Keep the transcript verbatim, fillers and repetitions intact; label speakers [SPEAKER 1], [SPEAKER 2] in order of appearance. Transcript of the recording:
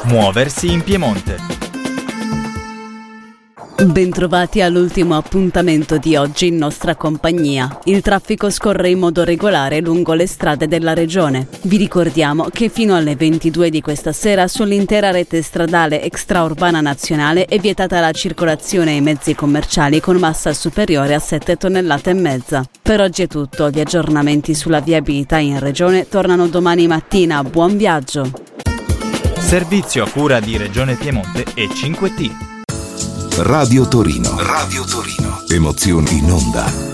[SPEAKER 1] Muoversi in Piemonte.
[SPEAKER 2] Bentrovati all'ultimo appuntamento di oggi in nostra compagnia. Il traffico scorre in modo regolare lungo le strade della regione. Vi ricordiamo che fino alle ventidue di questa sera sull'intera rete stradale extraurbana nazionale è vietata la circolazione ai mezzi commerciali con massa superiore a sette tonnellate e mezza. Per oggi è tutto, gli aggiornamenti sulla viabilità in regione tornano domani mattina. Buon viaggio!
[SPEAKER 1] Servizio a cura di Regione Piemonte e cinque T.
[SPEAKER 3] Radio Torino. Radio Torino. Emozioni in onda.